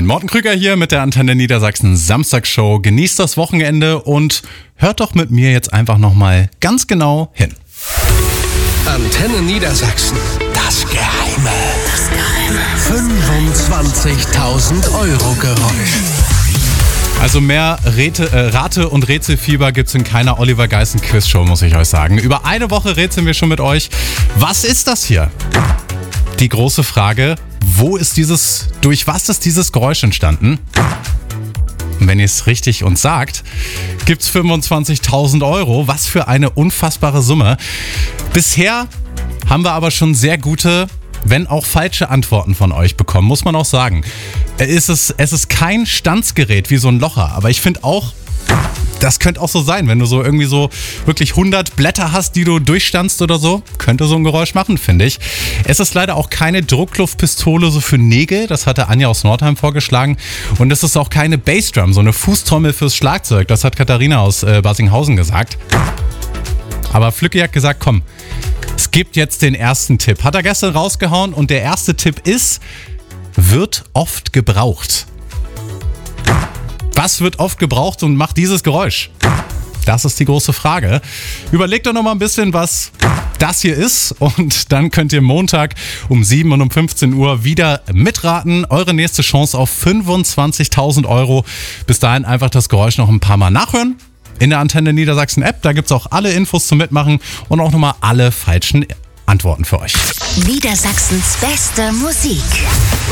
Moin, Morten Krüger hier mit der Antenne Niedersachsen Samstagsshow. Genießt das Wochenende und hört doch mit mir jetzt einfach nochmal ganz genau hin. Antenne Niedersachsen. Das Geheime. 25.000 € Geräusch. Also mehr Rate- und Rätselfieber gibt's in keiner Oliver Geissen Quizshow, muss ich euch sagen. Über eine Woche rätseln wir schon mit euch. Was ist das hier? Die große Frage, durch was ist dieses Geräusch entstanden? Und wenn ihr es richtig uns sagt, gibt's 25.000 €. Was für eine unfassbare Summe. Bisher haben wir aber schon sehr gute, wenn auch falsche Antworten von euch bekommen, muss man auch sagen. Es ist kein Stanzgerät wie so ein Locher, aber ich finde auch, das könnte auch so sein, wenn du so irgendwie so wirklich 100 Blätter hast, die du durchstanzt oder so, könnte so ein Geräusch machen, finde ich. Es ist leider auch keine Druckluftpistole so für Nägel, das hatte Anja aus Nordheim vorgeschlagen. Und es ist auch keine Bassdrum, so eine Fußtrommel fürs Schlagzeug, das hat Katharina aus Barsinghausen gesagt. Aber Flücki hat gesagt, komm, es gibt jetzt den ersten Tipp. Hat er gestern rausgehauen und der erste Tipp ist, wird oft gebraucht. Was wird oft gebraucht und macht dieses Geräusch? Das ist die große Frage. Überlegt doch noch mal ein bisschen, was das hier ist und dann könnt ihr Montag um 7 und um 15 Uhr wieder mitraten. Eure nächste Chance auf 25.000 €. Bis dahin einfach das Geräusch noch ein paar Mal nachhören. In der Antenne Niedersachsen App, da gibt es auch alle Infos zum Mitmachen und auch nochmal alle falschen Antworten für euch. Niedersachsens beste Musik.